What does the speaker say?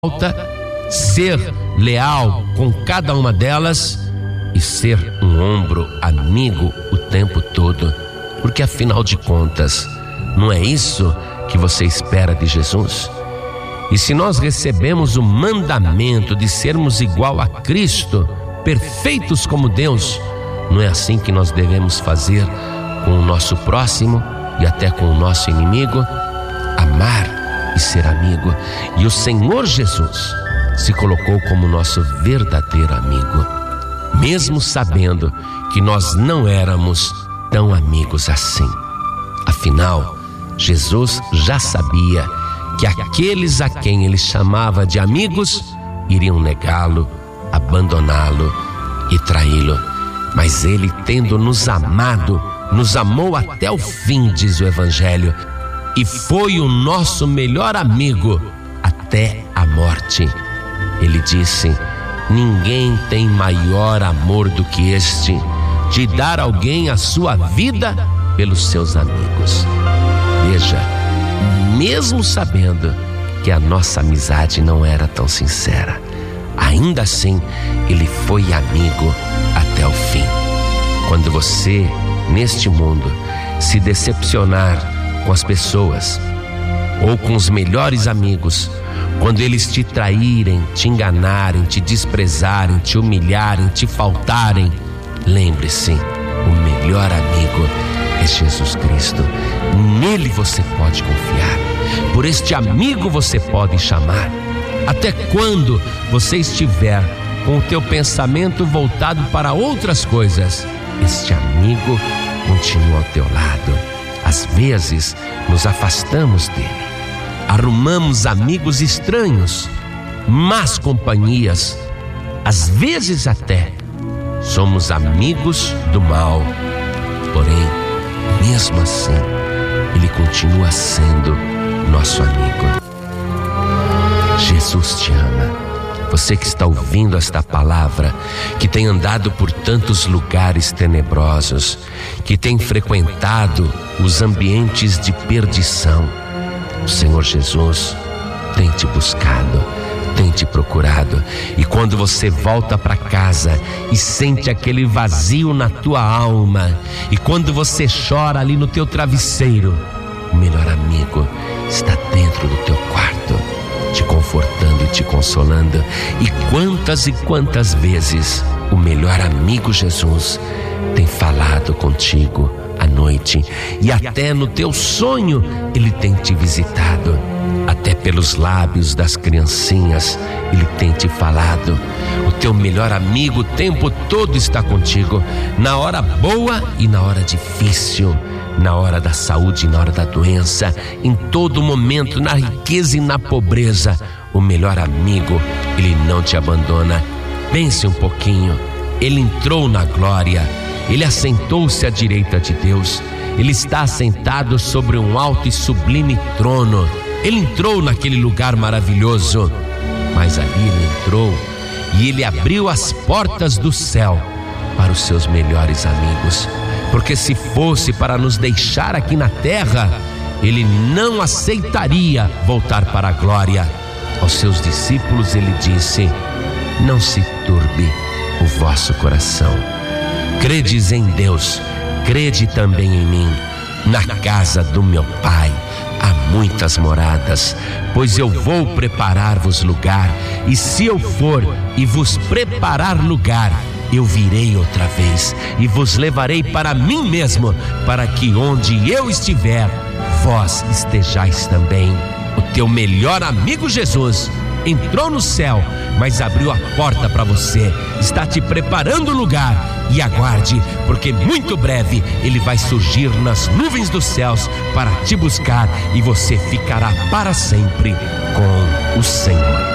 volta, ser leal com cada uma delas e ser um ombro amigo o tempo todo, porque afinal de contas, não é isso que você espera de Jesus? E se nós recebemos o mandamento de sermos igual a Cristo, perfeitos como Deus, não é assim que nós devemos fazer com o nosso próximo e até com o nosso inimigo? Amar e ser amigo. E o Senhor Jesus se colocou como nosso verdadeiro amigo, mesmo sabendo que nós não éramos tão amigos assim. Afinal, Jesus já sabia que aqueles a quem ele chamava de amigos iriam negá-lo, abandoná-lo e traí-lo. Mas ele, tendo nos amado, nos amou até o fim, diz o Evangelho, e foi o nosso melhor amigo até a morte. Ele disse: ninguém tem maior amor do que este, de dar alguém a sua vida pelos seus amigos. Veja, mesmo sabendo que a nossa amizade não era tão sincera, ainda assim ele foi amigo até o fim. Quando você, neste mundo, se decepcionar com as pessoas ou com os melhores amigos, quando eles te traírem, te enganarem, te desprezarem, te humilharem, te faltarem, lembre-se, o melhor amigo é Jesus Cristo. Nele você pode confiar, por este amigo você pode chamar. Até quando você estiver com o teu pensamento voltado para outras coisas, este amigo continua ao teu lado. Às vezes nos afastamos dele, arrumamos amigos estranhos, más companhias, às vezes até somos amigos do mal. Porém, mesmo assim, ele continua sendo nosso amigo. Jesus te ama. Você que está ouvindo esta palavra, que tem andado por tantos lugares tenebrosos, que tem frequentado os ambientes de perdição, o Senhor Jesus tem te buscado, tem te procurado. E quando você volta para casa e sente aquele vazio na tua alma, e quando você chora ali no teu travesseiro, o melhor amigo está dentro do teu quarto, te confortando e te consolando. E quantas vezes o melhor amigo Jesus tem falado contigo à noite, e até no teu sonho ele tem te visitado, até pelos lábios das criancinhas ele tem te falado. O teu melhor amigo o tempo todo está contigo, na hora boa e na hora difícil, na hora da saúde e na hora da doença, em todo momento, na riqueza e na pobreza. O melhor amigo, ele não te abandona. Pense um pouquinho, ele entrou na glória, ele assentou-se à direita de Deus, ele está assentado sobre um alto e sublime trono. Ele entrou naquele lugar maravilhoso, mas ali ele entrou e ele abriu as portas do céu para os seus melhores amigos. Porque se fosse para nos deixar aqui na terra, ele não aceitaria voltar para a glória. Aos seus discípulos ele disse: não se turbe o vosso coração. Credes em Deus, crede também em mim. Na casa do meu Pai há muitas moradas, pois eu vou preparar-vos lugar. E se eu for e vos preparar lugar, eu virei outra vez e vos levarei para mim mesmo, para que onde eu estiver, vós estejais também. O teu melhor amigo Jesus entrou no céu, mas abriu a porta para você, está te preparando lugar. E aguarde, porque muito breve ele vai surgir nas nuvens dos céus para te buscar, e você ficará para sempre com o Senhor.